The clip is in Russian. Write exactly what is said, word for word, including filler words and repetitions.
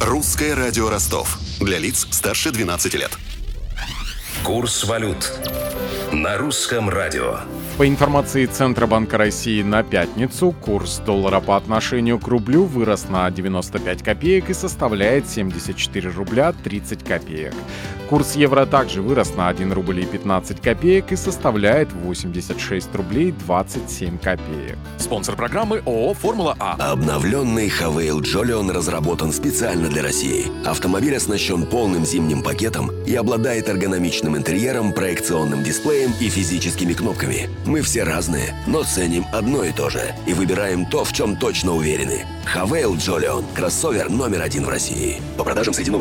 Русское радио Ростов. Для лиц старше двенадцати лет. Курс валют на русском радио. По информации Центробанка России, на пятницу курс доллара по отношению к рублю вырос на девяносто пять копеек и составляет семьдесят четыре рубля тридцать копеек. Курс евро также вырос на один рубль и пятнадцать копеек и составляет восемьдесят шесть рублей двадцать семь копеек. Спонсор программы ООО «Формула А». Обновленный Хавейл Джолион разработан специально для России. Автомобиль оснащен полным зимним пакетом и обладает эргономичным интерьером, проекционным дисплеем и физическими кнопками. Мы все разные, но ценим одно и то же и выбираем то, в чем точно уверены. Хавейл Джолион – кроссовер номер один в России. По продажам среди новых